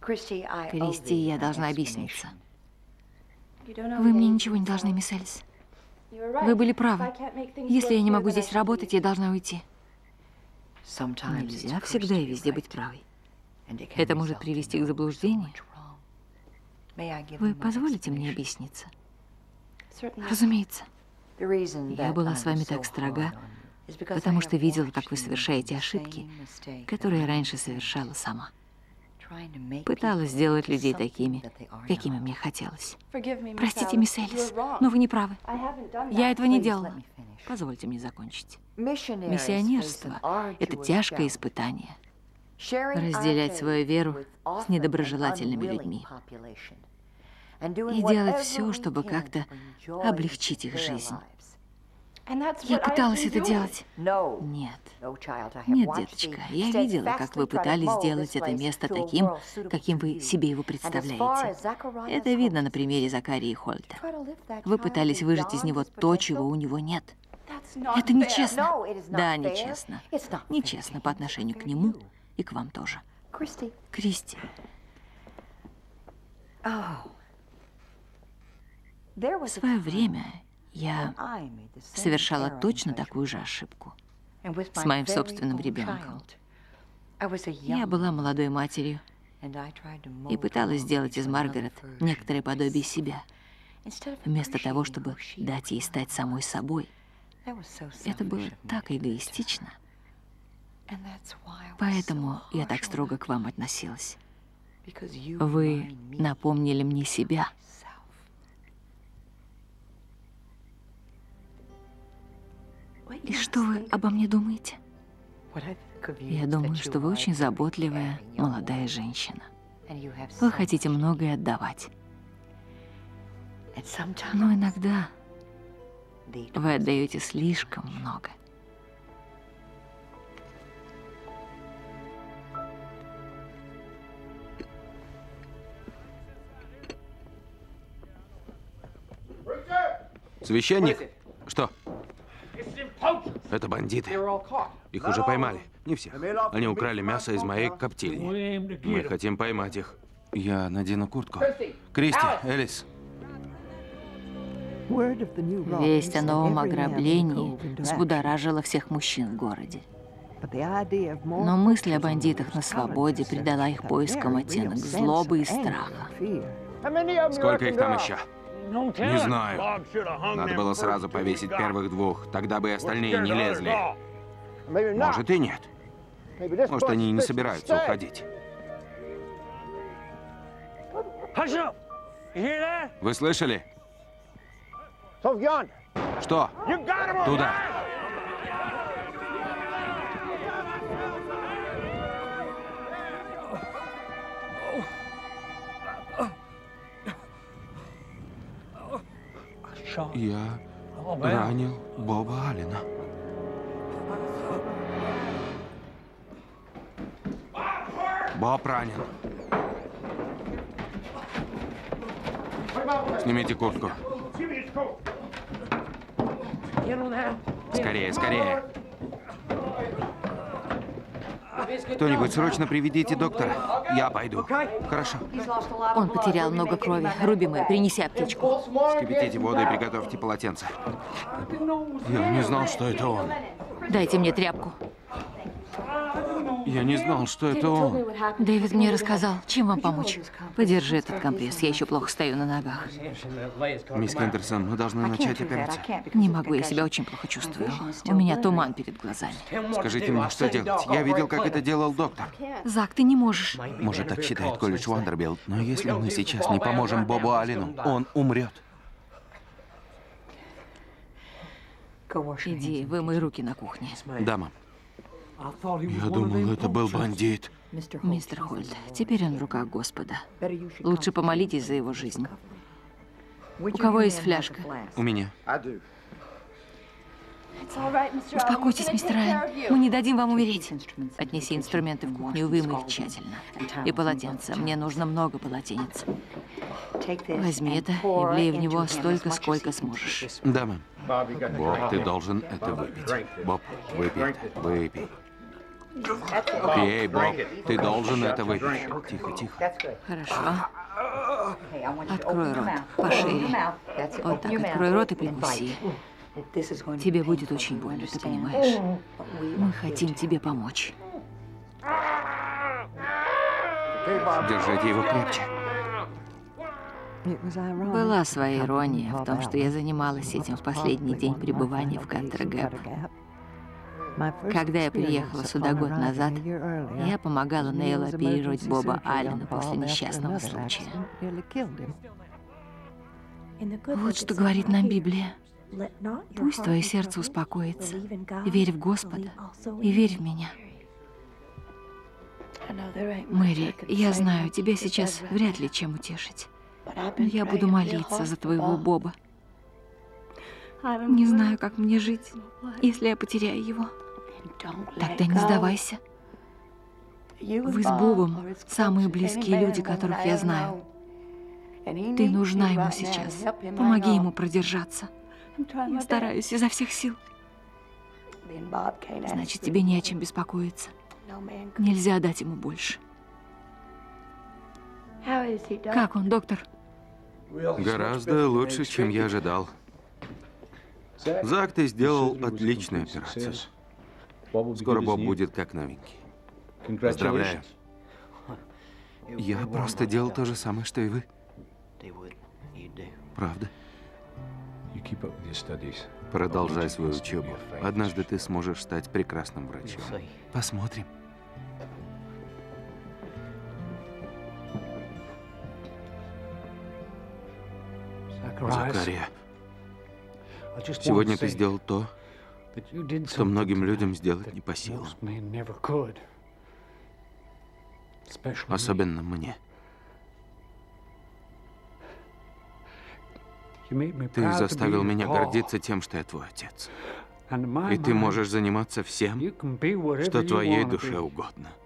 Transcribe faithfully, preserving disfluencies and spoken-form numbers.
Кристи, я должна объясниться. Вы мне ничего не должны, мисс Элис. Вы были правы. Если я не могу здесь работать, я должна уйти. Нельзя всегда и везде быть правой. Это может привести к заблуждению. Вы позволите мне объясниться? Разумеется. Я была с вами так строга, потому что видела, как вы совершаете ошибки, которые я раньше совершала сама. Пыталась сделать людей такими, какими мне хотелось. Простите, мисс Элис, но вы не правы. Я этого не делала. Позвольте мне закончить. Миссионерство – это тяжкое испытание. Разделять свою веру с недоброжелательными людьми. И делать все, чтобы как-то облегчить их жизнь. Я пыталась это делать. Нет. Нет, деточка. Я видела, как вы пытались сделать это место таким, каким вы себе его представляете. Это видно на примере Закарии Хольта. Вы пытались выжать из него то, чего у него нет. Это нечестно. Да, нечестно. Нечестно по отношению к нему и к вам тоже. Кристи. В свое время я совершала точно такую же ошибку с моим собственным ребенком. Я была молодой матерью и пыталась сделать из Маргарет некоторое подобие себя, вместо того, чтобы дать ей стать самой собой. Это было так эгоистично. Поэтому я так строго к вам относилась. Вы напомнили мне себя. И что вы обо мне думаете? Я думаю, что вы очень заботливая молодая женщина. Вы хотите многое отдавать. Но иногда вы отдаете слишком много. Священник? Что? Это бандиты. Их уже поймали. Не всех. Они украли мясо из моей коптильни. Мы хотим поймать их. Я надену куртку. Кристи, Элис. Весть о новом ограблении взбудоражила всех мужчин в городе. Но мысль о бандитах на свободе придала их поискам оттенок злобы и страха. Сколько их там еще? Не знаю. Надо было сразу повесить первых двух, тогда бы и остальные не лезли. Может и нет. Может, они и не собираются уходить. Вы слышали? Что? Туда. Я ранил Боба Аллена. Боб ранен. Снимите куртку. Скорее, скорее. Кто-нибудь срочно приведите доктора. Я пойду. Хорошо. Он потерял много крови. Руби Мэй, принеси аптечку. Вскипятите воду и приготовьте полотенце. Я не знал, что это он. Дайте мне тряпку. Я не знал, что это он. Дэвид мне рассказал. Чем вам помочь? Подержи этот компресс. Я еще плохо стою на ногах. Мисс Хендерсон, мы должны начать операцию. Не могу, я себя очень плохо чувствую. У меня туман перед глазами. Скажите мне, что делать? Я видел, как это делал доктор. Зак, ты не можешь. Может, так считает колледж Вандербилт. Но если мы сейчас не поможем Бобу Аллену, он умрет. Иди, вымой руки на кухне. Да, мам. Я думал, это был бандит. Мистер Хольт, теперь он в руках Господа. Лучше помолитесь за его жизнь. У кого есть фляжка? У меня. Успокойтесь, мистер Райан. Мы не дадим вам умереть. Отнеси инструменты в кухню, вымой их тщательно. И полотенце. Мне нужно много полотенец. Возьми это и влей в него столько, сколько сможешь. Да, мам. Боб, ты должен это выпить. Боб, выпей это. Выпей. Пей, Боб. Ты должен это выпить. Тихо, тихо. Хорошо. Открой рот пошире. Вот так, открой рот и прикуси. Тебе будет очень больно, ты понимаешь? Мы хотим тебе помочь. Держите его крепче. Была своя ирония в том, что я занималась этим в последний день пребывания в Кантер-Гэп. Когда я приехала сюда год назад, я помогала Нейлу оперировать Боба Аллена после несчастного случая. Вот что говорит нам Библия. Пусть твое сердце успокоится. Верь в Господа и верь в меня. Мэри, я знаю, тебя сейчас вряд ли чем утешить. Но я буду молиться за твоего Боба. Не знаю, как мне жить, если я потеряю его. Тогда не сдавайся. Вы с Бобом самые близкие люди, которых я знаю. Ты нужна ему сейчас. Помоги ему продержаться. Я стараюсь изо всех сил. Значит, тебе не о чем беспокоиться. Нельзя дать ему больше. Как он, доктор? Гораздо лучше, чем я ожидал. Зак, ты сделал отличную операцию. Скоро Боб будет как новенький. Поздравляю. Я просто делал то же самое, что и вы. Правда? Продолжай свою учебу. Однажды ты сможешь стать прекрасным врачом. Посмотрим. Закария, сегодня ты сделал то, что многим людям сделать не по силам. Особенно мне. Ты заставил меня гордиться тем, что я твой отец. И ты можешь заниматься всем, что твоей душе угодно.